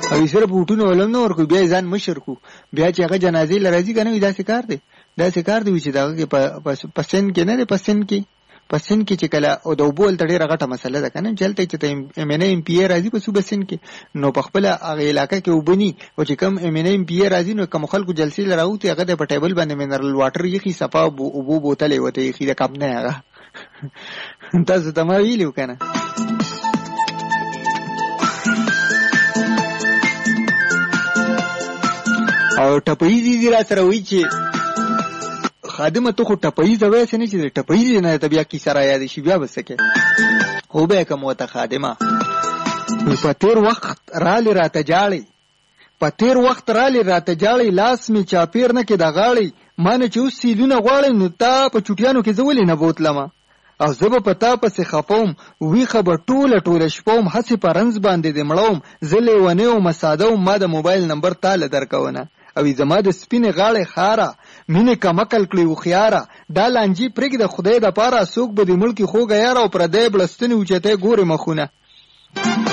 او صرف وټونه ولم نه ورکو بیا ځان مشر کو بیا چې هغه جنازې لراځي کنه دا څه کار دی چې دا کې پسند کې نه دی پسند کې چې کله او د وبول تړي رغټه مسله ده کنه چلته چې ام ان ام پی راځي په صوبه سند کې نو په خپل هغه علاقې کې وبني او چې کم ام ان ام پی راځي نو کوم خلکو جلسې لراوته هغه په ټیبل باندې منرال واټر یخي صفا او بوتلې وته یخي د کم نه هغه تاسو ته ما ویلو کنه او ټپې دي را سره وی چې خادمه ته خو ټپې زوي سنې چې ټپې نه ته بیا کی سره یاد شي بیا وسکه هو به کوم ته خادمه په تیر وخت رالی راته جاړي لاس می چاپیر نه کې د غاړي مانه چې اوس سیدونه غواړي نو تا په چټیانو کې زولې نه بوتلمه او زب پتا پس خپوم وی خبر ټوله شپوم حسی پرنز باندې د مړوم زلې ونیو مسادو ما د موبایل نمبر تاله درکونه او زما د سپینې غاړې خاره مینه کمکل کړی و خياره دا لانجی پرګ د خدای د پاره سوق به د ملک خوګه یار او پر دې بلستنی اوچته ګوري مخونه